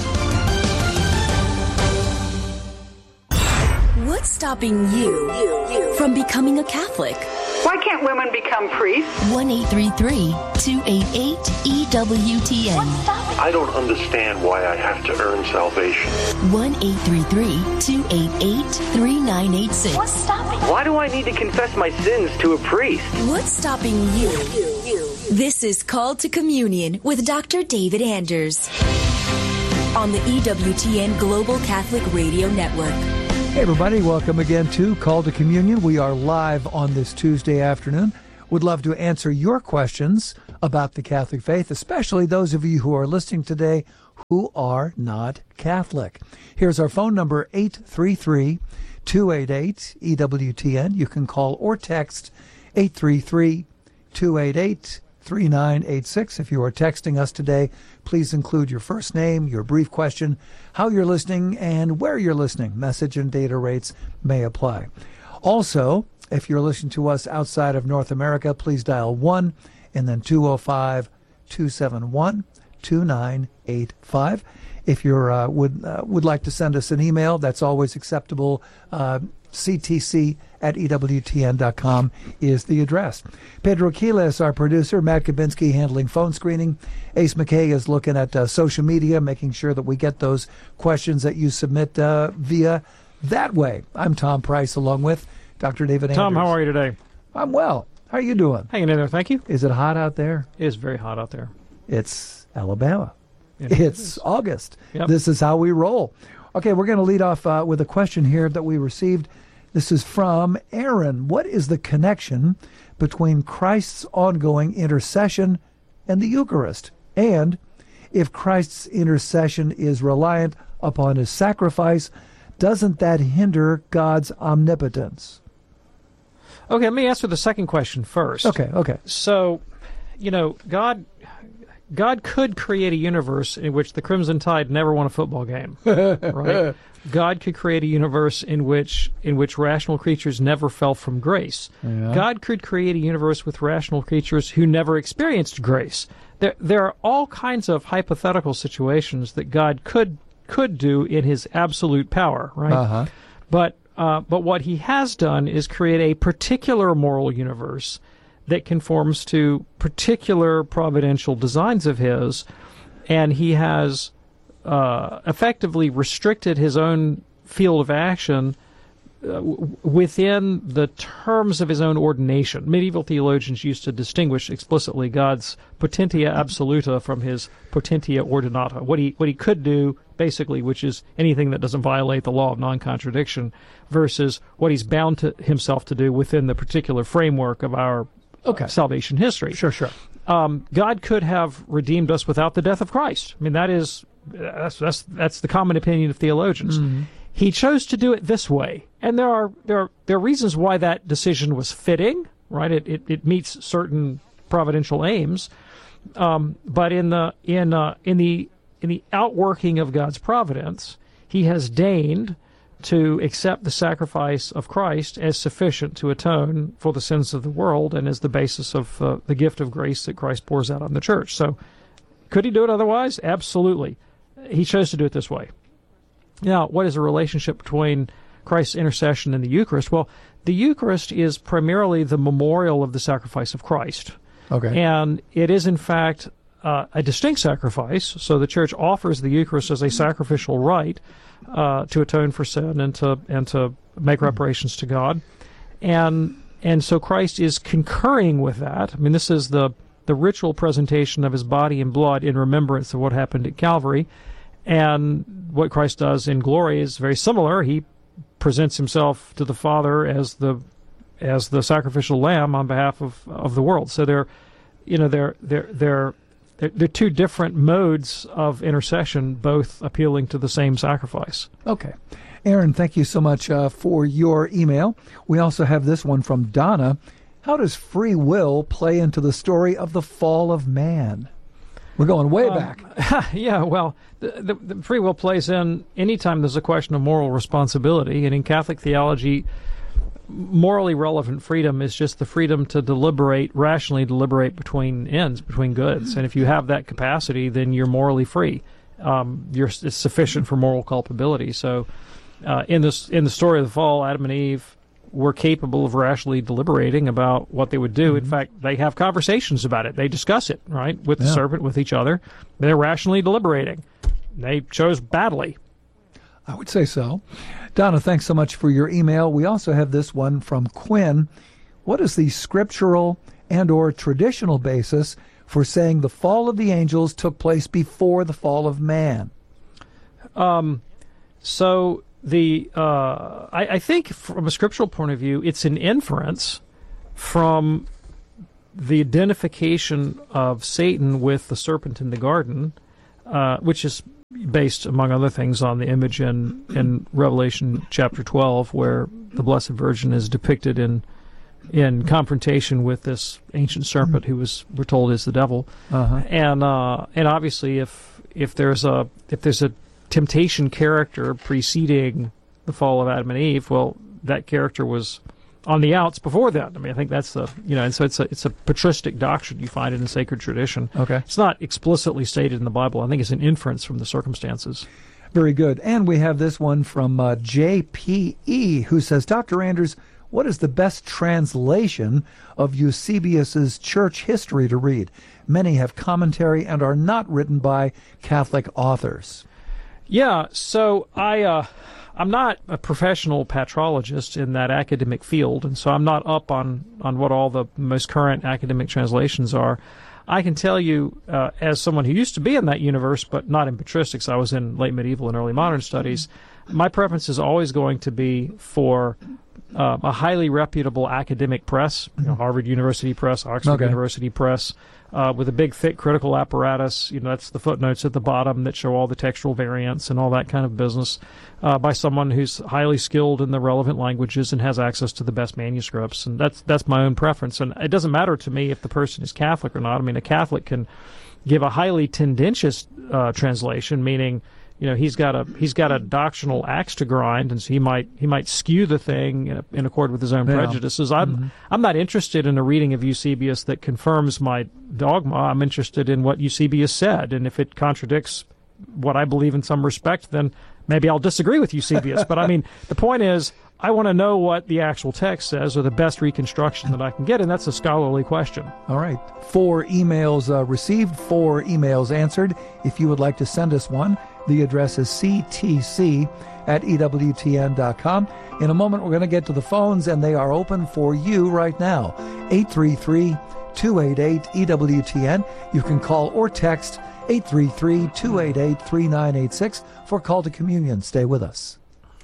What's stopping you, you, you from becoming a Catholic? Why can't women become priests? one eight three three, two eight eight, E W T N. I don't understand why I have to earn salvation. one eight three three, two eight eight, three nine eight six. What's stopping? Why do I need to confess my sins to a priest? What's stopping you? you, you. This is Called to Communion with Doctor David Anders on the E W T N Global Catholic Radio Network. Hey everybody, welcome again to Call to Communion. We are live on this Tuesday afternoon. Would love to answer your questions about the Catholic faith, especially those of you who are listening today who are not Catholic. Here's our phone number, eight three three, two eight eight, E W T N. You can call or text eight three three, two eight eight, three nine eight six. If you are texting us today, please include your first name, your brief question, how you're listening, and where you're listening. Message and data rates may apply. Also, if you're listening to us outside of North America, please dial one and then two oh five, two seven one, two nine eight five. If you uh, would uh, would like to send us an email, that's always acceptable. Uh, C T C at E W T N dot com is the address. Pedro Quiles, our producer, Matt Kabinski handling phone screening. Ace McKay is looking at uh, social media, making sure that we get those questions that you submit uh, via that way. I'm Tom Price, along with Doctor David Anders. Tom, how are you today? I'm well. How are you doing? Hanging in there, thank you. Is it hot out there? It is very hot out there. It's Alabama. It it's is. August. Yep. This is how we roll. Okay, we're going to lead off uh, with a question here that we received. This is from Aaron. What is the connection between Christ's ongoing intercession and the Eucharist? And if Christ's intercession is reliant upon his sacrifice, doesn't that hinder God's omnipotence? Okay, let me answer the second question first. Okay, okay. So, you know, God God could create a universe in which the Crimson Tide never won a football game, right? God could create a universe in which in which rational creatures never fell from grace. Yeah. God could create a universe with rational creatures who never experienced grace. There there are all kinds of hypothetical situations that God could could do in his absolute power, right? Uh-huh. But uh, but what he has done is create a particular moral universe that conforms to particular providential designs of his, and he has uh, effectively restricted his own field of action uh, w- within the terms of his own ordination. Medieval theologians used to distinguish explicitly God's potentia absoluta from his potentia ordinata. What he what he could do, basically, which is anything that doesn't violate the law of non-contradiction, versus what he's bound to himself to do within the particular framework of our Okay. salvation history. Sure, sure. Um, God could have redeemed us without the death of Christ. I mean, that is that's that's that's the common opinion of theologians. Mm-hmm. He chose to do it this way, and there are there are there are reasons why that decision was fitting. Right? It it, it meets certain providential aims, um, but in the in uh, in the in the outworking of God's providence, He has deigned to accept the sacrifice of Christ as sufficient to atone for the sins of the world and as the basis of uh, the gift of grace that Christ pours out on the church. So, could he do it otherwise? Absolutely. He chose to do it this way. Now, what is the relationship between Christ's intercession and the Eucharist? Well, the Eucharist is primarily the memorial of the sacrifice of Christ. Okay. And it is, in fact, uh, a distinct sacrifice. So the Church offers the Eucharist as a sacrificial rite uh, to atone for sin and to and to make reparations to God. And and so Christ is concurring with that. I mean, this is the, the ritual presentation of his body and blood in remembrance of what happened at Calvary. And what Christ does in glory is very similar. He presents himself to the Father as the as the sacrificial lamb on behalf of, of the world. So they're, you know, they're they're they're they're, they're two different modes of intercession, both appealing to the same sacrifice. Okay. Aaron, thank you so much uh, for your email. We also have this one from Donna. How does free will play into the story of the fall of man? We're going way um, back. Yeah, well, the, the, the free will plays in anytime there's a question of moral responsibility. And in Catholic theology, morally relevant freedom is just the freedom to deliberate, rationally deliberate between ends, between goods. And if you have that capacity, then you're morally free. Um, you're, it's sufficient for moral culpability. So uh, in, this, in the story of the fall, Adam and Eve were capable of rationally deliberating about what they would do. Mm-hmm. In fact, they have conversations about it. They discuss it, right, with the yeah. serpent, with each other. They're rationally deliberating. They chose badly. I would say so. Donna, thanks so much for your email. We also have this one from Quinn. What is the scriptural and or traditional basis for saying the fall of the angels took place before the fall of man? Um, so the uh, I, I think from a scriptural point of view, it's an inference from the identification of Satan with the serpent in the garden, uh, which is based, among other things, on the image in, in Revelation chapter twelve, where the Blessed Virgin is depicted in in confrontation with this ancient serpent who was, we're told, is the devil. Uh-huh. And uh, and obviously, if if there's a if there's a temptation character preceding the fall of Adam and Eve, well, that character was on the outs before that. I mean, I think that's the, you know, and so it's a, it's a patristic doctrine. You find it in sacred tradition. Okay. It's not explicitly stated in the Bible. I think it's an inference from the circumstances. Very good. And we have this one from uh, J P E, who says, Doctor Anders, what is the best translation of Eusebius's church history to read? Many have commentary and are not written by Catholic authors. Yeah, so I, uh, I'm not a professional patrologist in that academic field, and so I'm not up on, on what all the most current academic translations are. I can tell you, uh, as someone who used to be in that universe, but not in patristics, I was in late medieval and early modern studies, my preference is always going to be for uh, a highly reputable academic press, you know, Harvard University Press, Oxford Okay. University Press, uh, with a big, thick critical apparatus. You know, that's the footnotes at the bottom that show all the textual variants and all that kind of business, uh, by someone who's highly skilled in the relevant languages and has access to the best manuscripts. And that's that's my own preference. And it doesn't matter to me if the person is Catholic or not. I mean, a Catholic can give a highly tendentious uh, translation, meaning, you know, he's got a he's got a doctrinal axe to grind, and so he might he might skew the thing in, in accord with his own Yeah. prejudices. I'm Mm-hmm. I'm not interested in a reading of Eusebius that confirms my dogma. I'm interested in what Eusebius said, and if it contradicts what I believe in some respect, then maybe I'll disagree with Eusebius. But I mean, the point is, I want to know what the actual text says, or the best reconstruction that I can get, and that's a scholarly question. All right. Four emails uh, received, four emails answered. If you would like to send us one, the address is c t c at e w t n dot com. In a moment, we're going to get to the phones, and they are open for you right now. eight three three, two eight eight, E W T N. You can call or text eight three three, two eight eight, three nine eight six for Call to Communion. Stay with us.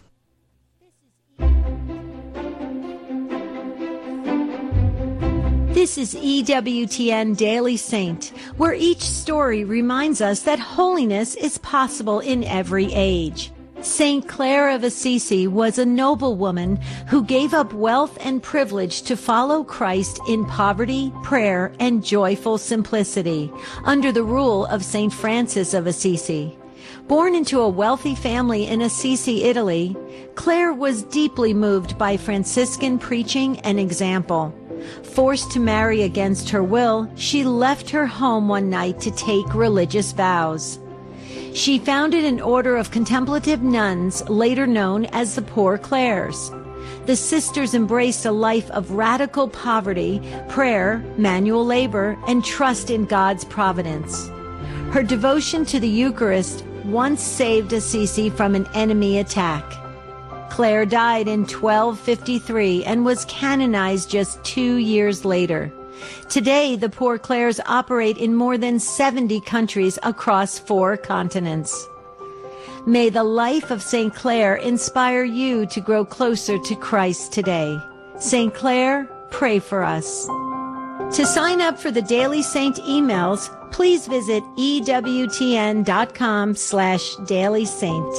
This is E W T N Daily Saint, where each story reminds us that holiness is possible in every age. Saint Clare of Assisi was a noble woman who gave up wealth and privilege to follow Christ in poverty, prayer, and joyful simplicity, under the rule of Saint Francis of Assisi. Born into a wealthy family in Assisi, Italy, Clare was deeply moved by Franciscan preaching and example. Forced to marry against her will, she left her home one night to take religious vows. She founded an order of contemplative nuns, later known as the Poor Clares. The sisters embraced a life of radical poverty, prayer, manual labor, and trust in God's providence. Her devotion to the Eucharist once saved Assisi from an enemy attack. Clare died in twelve fifty-three and was canonized just two years later. Today, the Poor Clares operate in more than seventy countries across four continents. May the life of Saint Clare inspire you to grow closer to Christ today. Saint Clare, pray for us. To sign up for the Daily Saint emails, please visit E W T N dot com slash Daily Saint.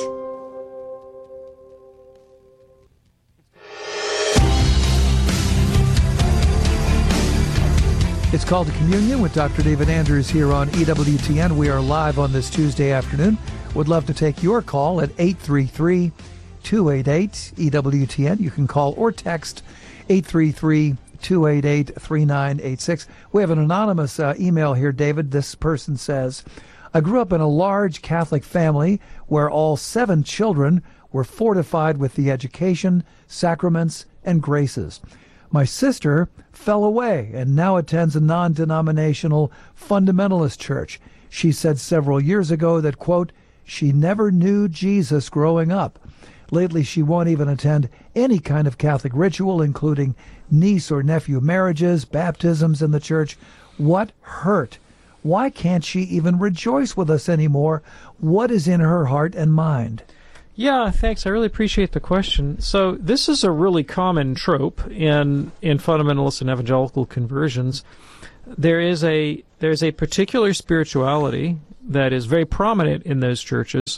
It's Called to Communion with Doctor David Andrews here on E W T N. We are live on this Tuesday afternoon. Would love to take your call at eight three three, two eight eight, E W T N. You can call or text eight three three, two eight eight, three nine eight six. We have an anonymous uh, email here, David. This person says, I grew up in a large Catholic family where all seven children were fortified with the education, sacraments, and graces. My sister fell away and now attends a non-denominational fundamentalist church. She said several years ago that, quote, she never knew Jesus growing up. Lately, she won't even attend any kind of Catholic ritual, including niece or nephew marriages, baptisms in the church. What hurt? Why can't she even rejoice with us anymore? What is in her heart and mind? Yeah, thanks. I really appreciate the question. So this is a really common trope in in fundamentalist and evangelical conversions. There is a there's a particular spirituality that is very prominent in those churches.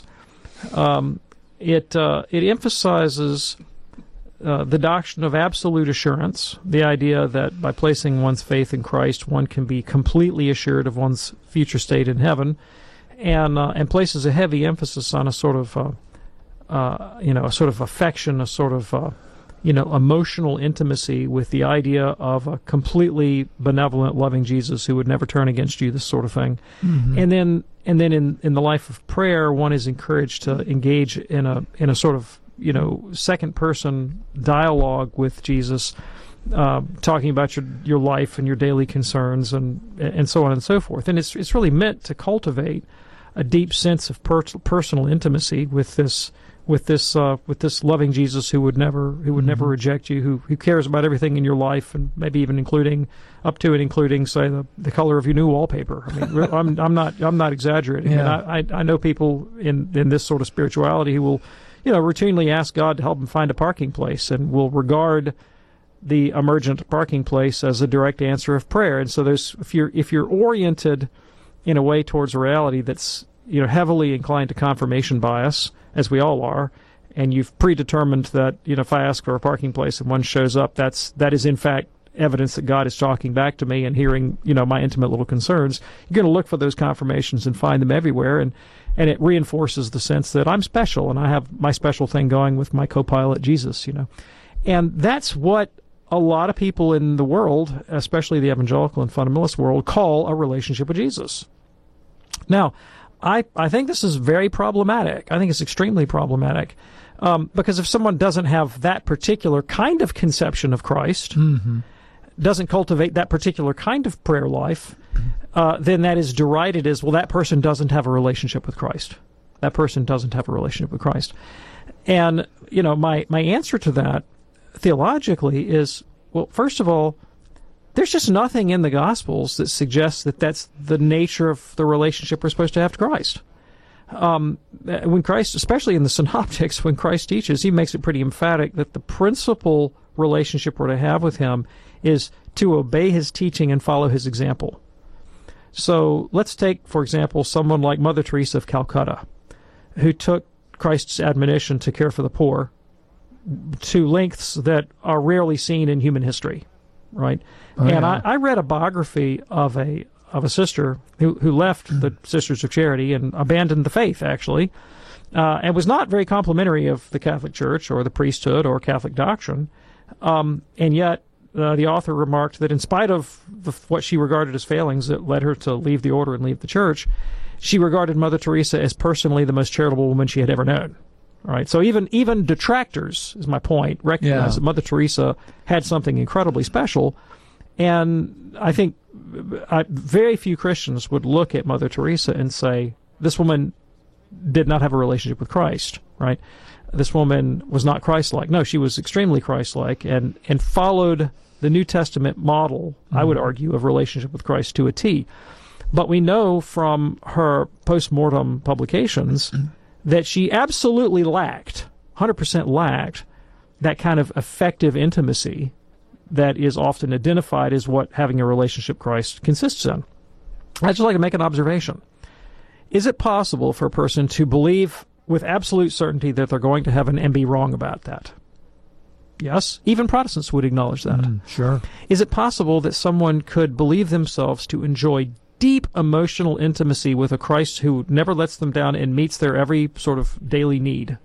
Um, it uh, it emphasizes uh, the doctrine of absolute assurance, the idea that by placing one's faith in Christ, one can be completely assured of one's future state in heaven, and uh, and places a heavy emphasis on a sort of uh, uh, you know a sort of affection, a sort of uh, you know, emotional intimacy with the idea of a completely benevolent, loving Jesus who would never turn against you, this sort of thing. Mm-hmm. And then, and then in, in the life of prayer, one is encouraged to engage in a in a sort of, you know, second-person dialogue with Jesus, uh, talking about your your life and your daily concerns and and so on and so forth. And it's it's really meant to cultivate a deep sense of per- personal intimacy with this. With this, uh, with this loving Jesus who would never, who would mm-hmm. never reject you, who who cares about everything in your life, and maybe even including, up to and including, say, the, the color of your new wallpaper. I mean, I'm I'm not I'm not exaggerating. Yeah. I, I I know people in in this sort of spirituality who will, you know, routinely ask God to help them find a parking place, and will regard the emergent parking place as a direct answer of prayer. And so there's if you're if you're oriented in a way towards a reality that's, you know, heavily inclined to confirmation bias, as we all are, and you've predetermined that, you know, if I ask for a parking place and one shows up, that's that is in fact evidence that God is talking back to me and hearing, you know, my intimate little concerns. You're going to look for those confirmations and find them everywhere, and and it reinforces the sense that I'm special and I have my special thing going with my co-pilot Jesus, you know. And that's what a lot of people in the world, especially the evangelical and fundamentalist world, call a relationship with Jesus. Now, I, I think this is very problematic. I think it's extremely problematic um, because if someone doesn't have that particular kind of conception of Christ, mm-hmm. doesn't cultivate that particular kind of prayer life, uh, then that is derided as, well, that person doesn't have a relationship with Christ. That person doesn't have a relationship with Christ. And, you know, my, my answer to that theologically is, well, first of all, there's just nothing in the Gospels that suggests that that's the nature of the relationship we're supposed to have to Christ. Um, when Christ, especially in the Synoptics, when Christ teaches, he makes it pretty emphatic that the principal relationship we're to have with him is to obey his teaching and follow his example. So let's take, for example, someone like Mother Teresa of Calcutta, who took Christ's admonition to care for the poor to lengths that are rarely seen in human history, right? Oh, and yeah. I, I read a biography of a of a sister who, who left the Sisters of Charity and abandoned the faith, actually, uh, and was not very complimentary of the Catholic Church or the priesthood or Catholic doctrine. Um, and yet, uh, the author remarked that in spite of the, what she regarded as failings that led her to leave the order and leave the Church, she regarded Mother Teresa as personally the most charitable woman she had ever known. Right, so even even detractors, is my point, recognize yeah. that Mother Teresa had something incredibly special, and I think I, very few Christians would look at Mother Teresa and say, this woman did not have a relationship with Christ, right? This woman was not Christ-like. No, she was extremely Christ-like and, and followed the New Testament model, mm-hmm. I would argue, of relationship with Christ to a T. But we know from her post-mortem publications that she absolutely lacked, one hundred percent lacked, that kind of effective intimacy that is often identified as what having a relationship with Christ consists in. I'd just like to make an observation. Is it possible for a person to believe with absolute certainty that they're going to heaven and be wrong about that? Yes, even Protestants would acknowledge that. Mm, sure. Is it possible that someone could believe themselves to enjoy deep emotional intimacy with a Christ who never lets them down and meets their every sort of daily need,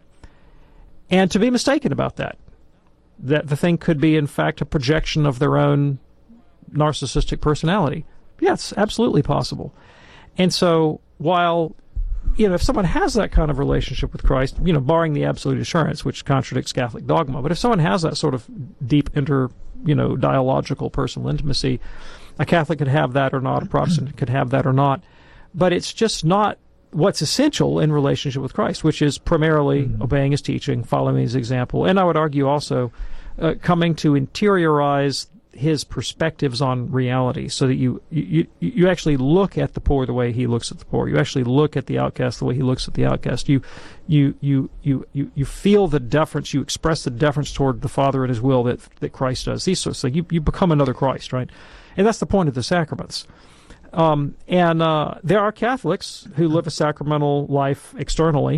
and to be mistaken about that? That the thing could be, in fact, a projection of their own narcissistic personality. Yes, absolutely possible. And so, while, you know, if someone has that kind of relationship with Christ, you know, barring the absolute assurance, which contradicts Catholic dogma, but if someone has that sort of deep inter, you know, dialogical personal intimacy, a Catholic could have that or not, a Protestant could have that or not, but it's just not what's essential in relationship with Christ, which is primarily mm-hmm. obeying his teaching, following his example, and I would argue also uh, coming to interiorize his perspectives on reality, so that you, you you actually look at the poor the way he looks at the poor. You actually look at the outcast the way he looks at the outcast. You you you you you, you feel the deference. You express the deference toward the Father and His will that that Christ does. These sorts of things. You you become another Christ, right? And that's the point of the sacraments. Um, and uh, there are Catholics who live a sacramental life externally,